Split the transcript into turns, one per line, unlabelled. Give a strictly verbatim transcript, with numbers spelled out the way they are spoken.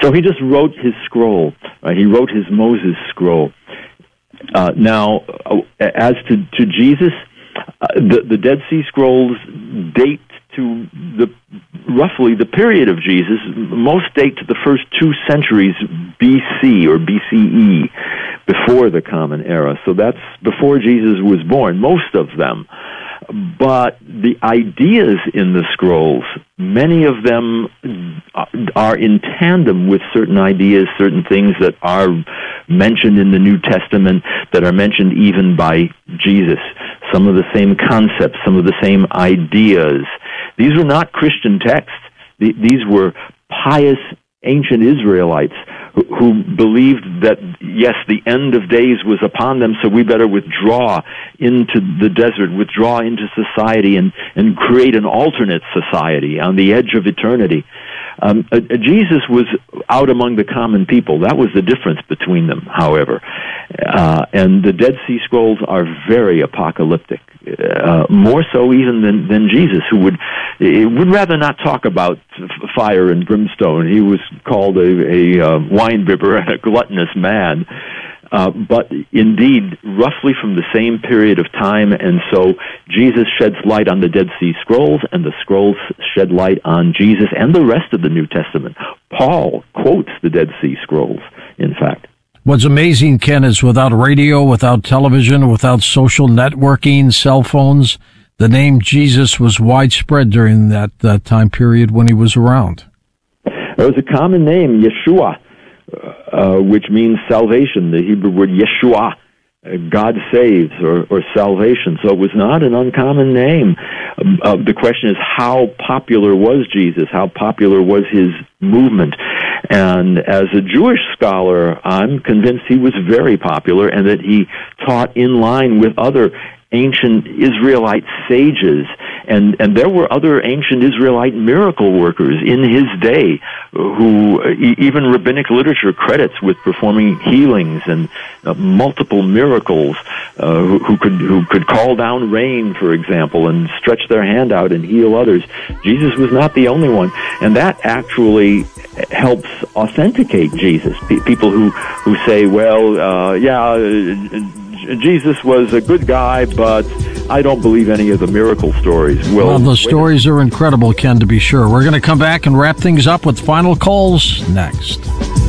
So he just wrote his scroll. Right? He wrote his Moses scroll. Uh, now, uh, as to, to Jesus, uh, the, the Dead Sea Scrolls date to the roughly the period of Jesus. Most date to the first two centuries B C or B C E, before the Common Era. So that's before Jesus was born, most of them. But the ideas in the scrolls, many of them are in tandem with certain ideas, certain things that are mentioned in the New Testament, that are mentioned even by Jesus. Some of the same concepts, some of the same ideas. These were not Christian texts. These were pious ancient Israelites who, who believed that, yes, the end of days was upon them, so we better withdraw into the desert, withdraw into society, and, and create an alternate society on the edge of eternity. Um, uh, Jesus was out among the common people. That was the difference between them, however. Uh, and the Dead Sea Scrolls are very apocalyptic, uh, more so even than, than Jesus, who would would rather not talk about fire and brimstone. He was called a, a uh, winebibber and a gluttonous man. Uh, but indeed, roughly from the same period of time, and so Jesus sheds light on the Dead Sea Scrolls, and the scrolls shed light on Jesus and the rest of the New Testament. Paul quotes the Dead Sea Scrolls, in fact.
What's amazing, Ken, is without radio, without television, without social networking, cell phones, the name Jesus was widespread during that uh, time period when he was around.
It was a common name, Yeshua, uh, which means salvation. The Hebrew word Yeshua, uh, God saves, or, or salvation. So it was not an uncommon name. Uh, the question is, how popular was Jesus? How popular was his movement? And as a Jewish scholar, I'm convinced he was very popular, and that he taught in line with other ancient Israelite sages, and and there were other ancient Israelite miracle workers in his day who e- even rabbinic literature credits with performing healings and uh, multiple miracles, uh, who, who could who could call down rain, for example, and stretch their hand out and heal others. Jesus was not the only one, and that actually helps authenticate Jesus. P- people who who say, well, uh, yeah, uh, Jesus was a good guy, but I don't believe any of the miracle stories. Well,
well the stories are incredible, Ken, to be sure. We're going to come back and wrap things up with final calls next.